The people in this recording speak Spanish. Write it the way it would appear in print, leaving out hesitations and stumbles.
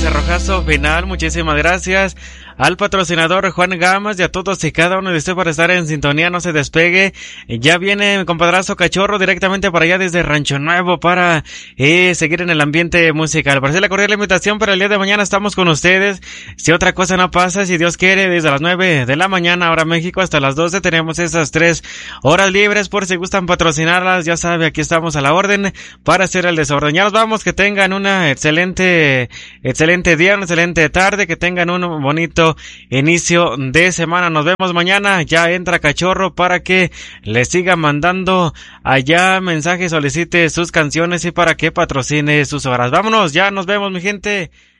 cerrojazo final. Muchísimas gracias al patrocinador Juan Gamas y a todos y cada uno de ustedes por estar en sintonía. No se despegue. Ya viene mi compadrazo Cachorro directamente para allá desde Rancho Nuevo para seguir en el ambiente musical. Para hacer la cordial invitación para el día de mañana estamos con ustedes. Si otra cosa no pasa, si Dios quiere, desde las 9 de la mañana hora México hasta las 12 tenemos esas 3 horas libres por si gustan patrocinarlas. Ya sabe, aquí estamos a la orden para hacer el desorden. Ya nos vamos, que tengan una excelente día, una excelente tarde, que tengan un bonito inicio de semana. Nos vemos mañana. Ya entra Cachorro para que le siga mandando allá mensajes, solicite sus canciones y para que patrocine sus horas. Vámonos, ya nos vemos, mi gente.